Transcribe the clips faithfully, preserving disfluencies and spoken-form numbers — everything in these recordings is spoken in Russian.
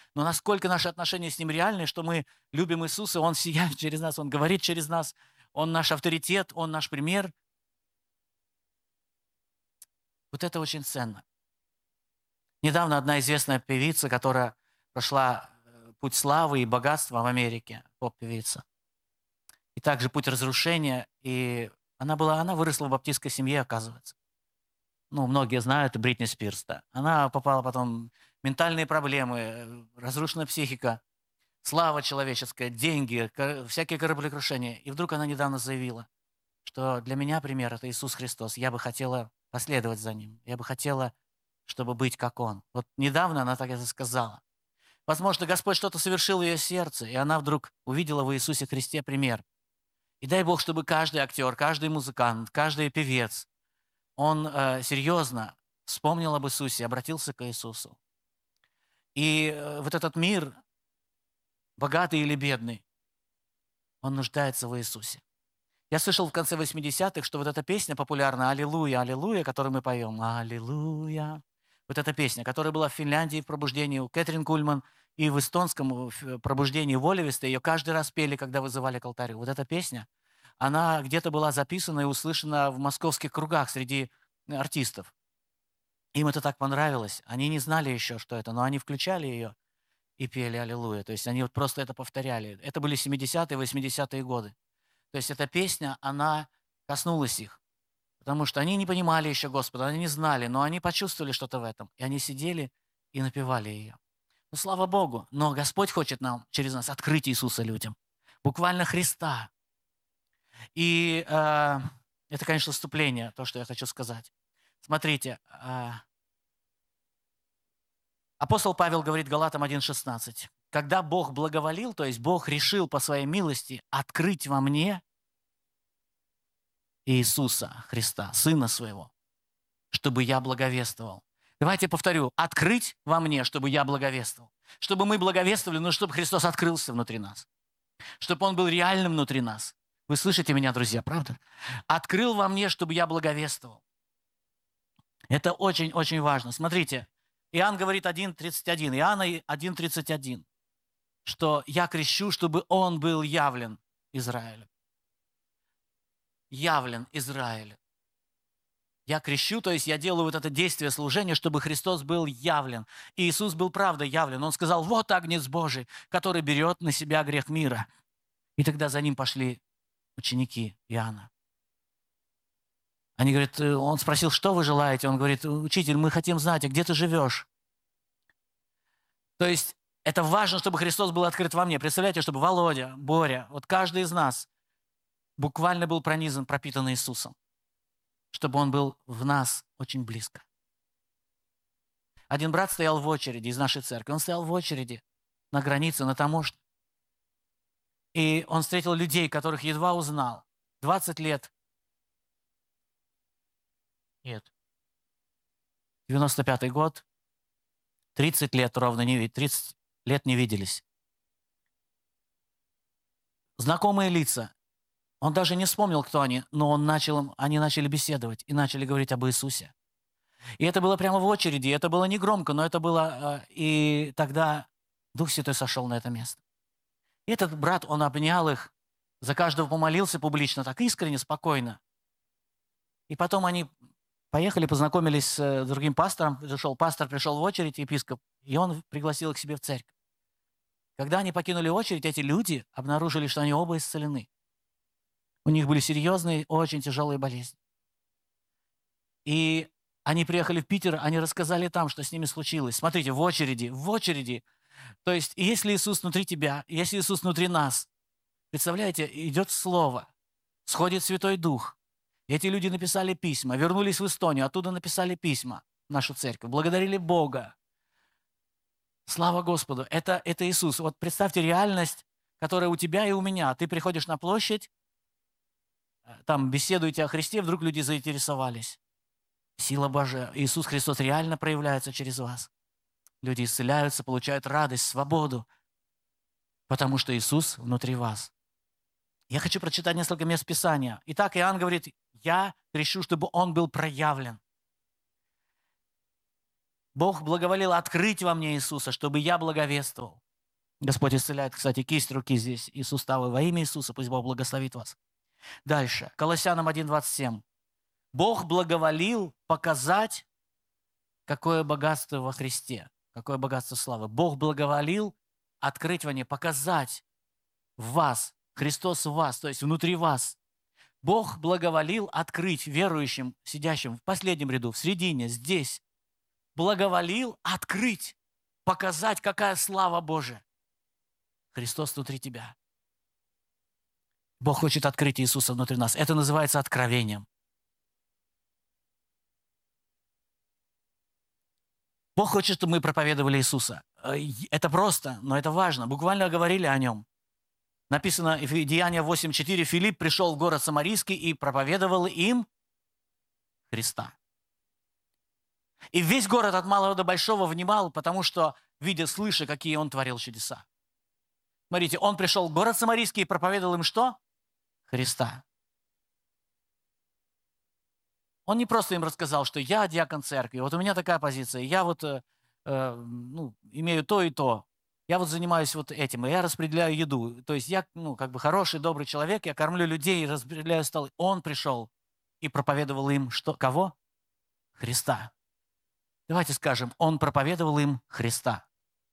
но насколько наши отношения с Ним реальны, что мы любим Иисуса, Он сияет через нас, Он говорит через нас, Он наш авторитет, Он наш пример. Вот это очень ценно. Недавно одна известная певица, которая прошла путь славы и богатства в Америке, поп-певица, и также путь разрушения, и она была, она выросла в баптистской семье, оказывается. Ну, многие знают Бритни Спирс, да. Она попала потом в ментальные проблемы, разрушена психика, слава человеческая, деньги, всякие кораблекрушения. И вдруг она недавно заявила, что для меня пример – это Иисус Христос. Я бы хотела последовать за Ним. Я бы хотела, чтобы быть как Он. Вот недавно она так это сказала. Возможно, Господь что-то совершил в ее сердце, и она вдруг увидела в Иисусе Христе пример. И дай Бог, чтобы каждый актер, каждый музыкант, каждый певец, он э, серьезно вспомнил об Иисусе, обратился к Иисусу. И э, вот этот мир, богатый или бедный, он нуждается в Иисусе. Я слышал в конце восьмидесятых, что вот эта песня популярна «Аллилуйя, аллилуйя», которую мы поем, «Аллилуйя». Вот эта песня, которая была в Финляндии в пробуждении у Кэтрин Кульман и в эстонском пробуждении Воливиста, ее каждый раз пели, когда вызывали к алтарю. Вот эта песня, она где-то была записана и услышана в московских кругах среди артистов. Им это так понравилось. Они не знали еще, что это, но они включали ее и пели «Аллилуйя». То есть они вот просто это повторяли. Это были семидесятые, восьмидесятые годы. То есть эта песня, она коснулась их, потому что они не понимали еще Господа, они не знали, но они почувствовали что-то в этом, и они сидели и напевали ее. Ну, слава Богу, но Господь хочет нам через нас открыть Иисуса людям, буквально Христа. И э, это, конечно, вступление, то, что я хочу сказать. Смотрите, э, апостол Павел говорит Галатам один шестнадцать. Когда Бог благоволил, то есть Бог решил по своей милости открыть во мне Иисуса Христа, Сына Своего, чтобы я благовествовал. Давайте повторю. Открыть во мне, чтобы я благовествовал. Чтобы мы благовествовали, но чтобы Христос открылся внутри нас. Чтобы Он был реальным внутри нас. Вы слышите меня, друзья, правда? Открыл во мне, чтобы я благовествовал. Это очень-очень важно. Смотрите, Иоанн говорит один тридцать один. Иоанна один тридцать один. Что я крещу, чтобы Он был явлен Израилю. Явлен Израилю. Я крещу, то есть я делаю вот это действие служения, чтобы Христос был явлен. И Иисус был правда явлен. Он сказал, вот Агнец Божий, который берет на себя грех мира. И тогда за ним пошли ученики Иоанна. Они говорят, он спросил, что вы желаете? Он говорит, учитель, мы хотим знать, а где ты живешь? То есть это важно, чтобы Христос был открыт во мне. Представляете, чтобы Володя, Боря, вот каждый из нас буквально был пронизан, пропитан Иисусом. Чтобы он был в нас очень близко. Один брат стоял в очереди из нашей церкви. Он стоял в очереди на границе, на таможне. И он встретил людей, которых едва узнал. двадцать лет. Нет. девяносто пятый год. тридцать лет ровно не виделись. тридцать лет не виделись. Знакомые лица. Он даже не вспомнил, кто они, но он начал, они начали беседовать и начали говорить об Иисусе. И это было прямо в очереди, это было не громко, но это было... И тогда Дух Святой сошел на это место. И этот брат, он обнял их, за каждого помолился публично, так искренне, спокойно. И потом они поехали, познакомились с другим пастором, пришел пастор, пришел в очередь, епископ, и он пригласил их к себе в церковь. Когда они покинули очередь, эти люди обнаружили, что они оба исцелены. У них были серьезные, очень тяжелые болезни. И они приехали в Питер, они рассказали там, что с ними случилось. Смотрите, в очереди, в очереди. То есть, если Иисус внутри тебя, если Иисус внутри нас, представляете, идет Слово, сходит Святой Дух. И эти люди написали письма, вернулись в Эстонию, оттуда написали письма в нашу церковь, благодарили Бога. Слава Господу, это, это Иисус. Вот представьте реальность, которая у тебя и у меня. Ты приходишь на площадь, там беседуете о Христе, вдруг люди заинтересовались. Сила Божия, Иисус Христос реально проявляется через вас. Люди исцеляются, получают радость, свободу, потому что Иисус внутри вас. Я хочу прочитать несколько мест Писания. Итак, Иоанн говорит, я крещу, чтобы Он был проявлен. Бог благоволил открыть во мне Иисуса, чтобы я благовествовал. Господь исцеляет, кстати, кисть руки здесь и суставы во имя Иисуса. Пусть Бог благословит вас. Дальше. Колоссянам один двадцать семь. Бог благоволил показать, какое богатство во Христе, какое богатство славы. Бог благоволил открыть во мне, показать в вас, Христос в вас, то есть внутри вас. Бог благоволил открыть верующим, сидящим в последнем ряду, в середине, здесь, благоволил открыть, показать, какая слава Божия. Христос внутри тебя. Бог хочет открыть Иисуса внутри нас. Это называется откровением. Бог хочет, чтобы мы проповедовали Иисуса. Это просто, но это важно. Буквально говорили о Нем. Написано в Деяния восемь четыре. Филипп пришел в город Самарийский и проповедовал им Христа. И весь город от малого до большого внимал, потому что, видя, слыша, какие он творил чудеса. Смотрите, он пришел в город Самарийский и проповедовал им что? Христа. Он не просто им рассказал, что я диакон церкви, вот у меня такая позиция, я вот э, э, ну, имею то и то, я вот занимаюсь вот этим, и я распределяю еду. То есть я, ну, как бы хороший, добрый человек, я кормлю людей, распределяю столы. Он пришел и проповедовал им что? Кого? Христа. Давайте скажем, он проповедовал им Христа.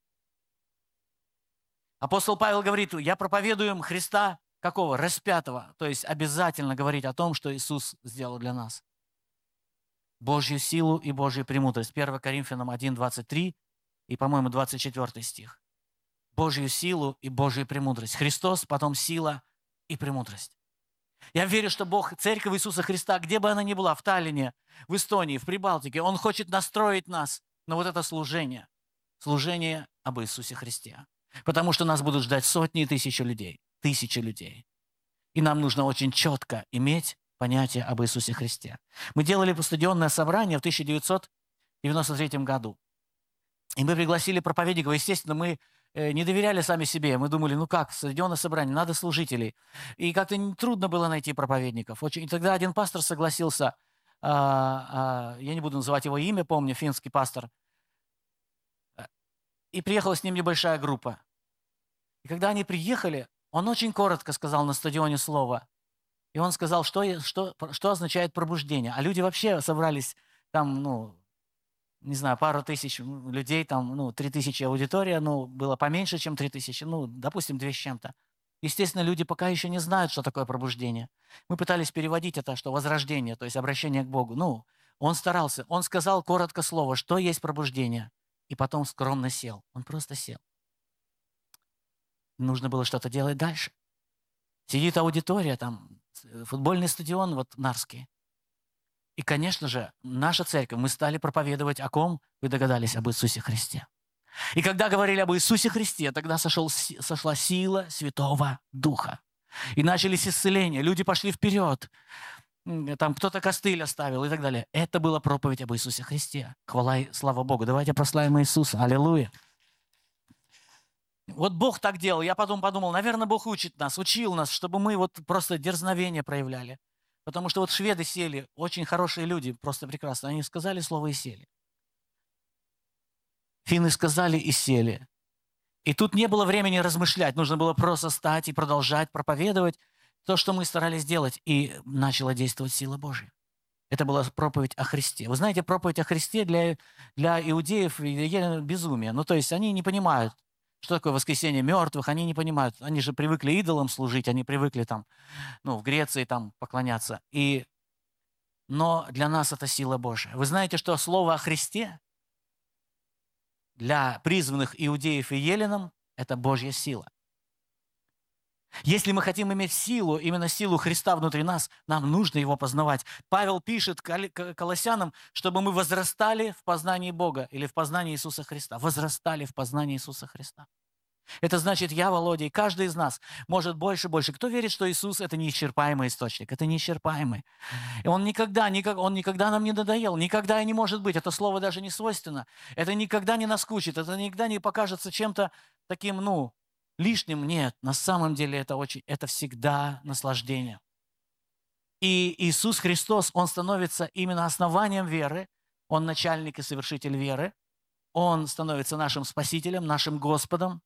Апостол Павел говорит, я проповедую им Христа какого? Распятого. То есть обязательно говорить о том, что Иисус сделал для нас. Божью силу и Божью премудрость. первое Коринфянам один двадцать три и, по-моему, двадцать четвёртый стих. Божью силу и Божью премудрость. Христос, потом сила и премудрость. Я верю, что Бог, Церковь Иисуса Христа, где бы она ни была, в Таллине, в Эстонии, в Прибалтике, Он хочет настроить нас на вот это служение. Служение об Иисусе Христе. Потому что нас будут ждать сотни и тысячи людей. Тысячи людей. И нам нужно очень четко иметь понятие об Иисусе Христе. Мы делали стадионное собрание в тысяча девятьсот девяносто третьем году. И мы пригласили проповедников. Естественно, мы не доверяли сами себе. Мы думали, ну как, стадионное собрание, надо служителей. И как-то трудно было найти проповедников. Очень... И тогда один пастор согласился, а, а, я не буду называть его имя, помню, финский пастор. И приехала с ним небольшая группа. И когда они приехали, он очень коротко сказал на стадионе слово. И он сказал, что, что, что означает пробуждение. А люди вообще собрались там, ну, не знаю, пару тысяч людей, там, ну, три тысячи аудитория, ну, было поменьше, чем три тысячи, ну, допустим, две с чем-то. Естественно, люди пока еще не знают, что такое пробуждение. Мы пытались переводить это, что возрождение, то есть обращение к Богу. Ну, он старался, он сказал коротко слово, что есть пробуждение, и потом скромно сел. Он просто сел. Нужно было что-то делать дальше. Сидит аудитория, там, футбольный стадион, вот, Нарский. И, конечно же, наша церковь, мы стали проповедовать о ком? Вы догадались, об Иисусе Христе. И когда говорили об Иисусе Христе, тогда сошел, сошла сила Святого Духа. И начались исцеления, люди пошли вперед. Там кто-то костыль оставил и так далее. Это была проповедь об Иисусе Христе. Хвала и слава Богу. Давайте прославим Иисуса. Аллилуйя. Вот Бог так делал. Я потом подумал, наверное, Бог учит нас, учил нас, чтобы мы вот просто дерзновение проявляли. Потому что вот шведы сели, очень хорошие люди, просто прекрасно. Они сказали слово и сели. Финны сказали и сели. И тут не было времени размышлять. Нужно было просто стать и продолжать проповедовать то, что мы старались делать. И начала действовать сила Божья. Это была проповедь о Христе. Вы знаете, проповедь о Христе для, для иудеев безумие. Ну, то есть они не понимают, что такое воскресение мертвых, они не понимают. Они же привыкли идолам служить, они привыкли там, ну, в Греции там поклоняться. И... Но для нас это сила Божия. Вы знаете, что слово о Христе для призванных иудеев и еленам – это Божья сила. Если мы хотим иметь силу, именно силу Христа внутри нас, нам нужно Его познавать. Павел пишет Колоссянам, чтобы мы возрастали в познании Бога или в познании Иисуса Христа. Возрастали в познании Иисуса Христа. Это значит, я, Володя, и каждый из нас может больше и больше. Кто верит, что Иисус – это неисчерпаемый источник? Это неисчерпаемый. И Он никогда, никак, он никогда нам не надоел, никогда и не может быть. Это слово даже не свойственно. Это никогда не наскучит, это никогда не покажется чем-то таким, ну, лишним. Нет, на самом деле это, очень, это всегда наслаждение. И Иисус Христос, Он становится именно основанием веры. Он начальник и совершитель веры. Он становится нашим Спасителем, нашим Господом.